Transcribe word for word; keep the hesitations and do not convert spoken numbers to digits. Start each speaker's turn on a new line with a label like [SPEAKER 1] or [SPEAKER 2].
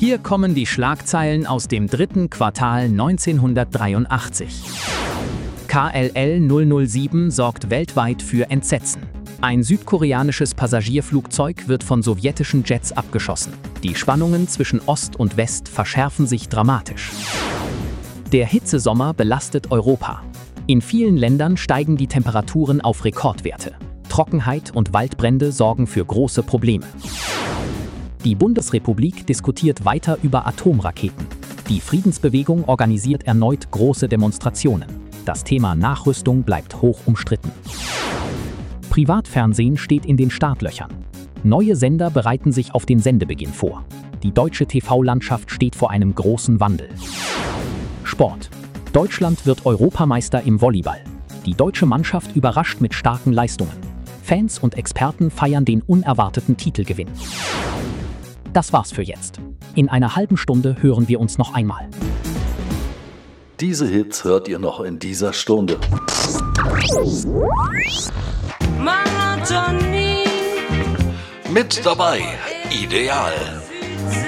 [SPEAKER 1] Hier kommen die Schlagzeilen aus dem dritten Quartal neunzehnhundertdreiundachtzig. K L L null null sieben sorgt weltweit für Entsetzen. Ein südkoreanisches Passagierflugzeug wird von sowjetischen Jets abgeschossen. Die Spannungen zwischen Ost und West verschärfen sich dramatisch. Der Hitzesommer belastet Europa. In vielen Ländern steigen die Temperaturen auf Rekordwerte. Trockenheit und Waldbrände sorgen für große Probleme. Die Bundesrepublik diskutiert weiter über Atomraketen. Die Friedensbewegung organisiert erneut große Demonstrationen. Das Thema Nachrüstung bleibt hoch umstritten. Privatfernsehen steht in den Startlöchern. Neue Sender bereiten sich auf den Sendebeginn vor. Die deutsche T V-Landschaft steht vor einem großen Wandel. Sport. Deutschland wird Europameister im Volleyball. Die deutsche Mannschaft überrascht mit starken Leistungen. Fans und Experten feiern den unerwarteten Titelgewinn. Das war's für jetzt. In einer halben Stunde hören wir uns noch einmal.
[SPEAKER 2] Diese Hits hört ihr noch in dieser Stunde. Mit dabei Ideal.